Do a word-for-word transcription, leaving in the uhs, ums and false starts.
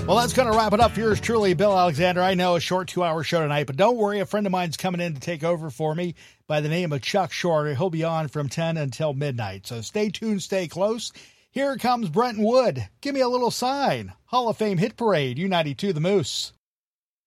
Well, that's going to wrap it up for yours truly, Bill Alexander. I know a short two-hour show tonight, but don't worry. A friend of mine's coming in to take over for me by the name of Chuck Shorter. He'll be on from ten until midnight. So stay tuned, stay close. Here comes Brenton Wood. Give me a little sign. Hall of Fame Hit Parade, U ninety-two The Moose.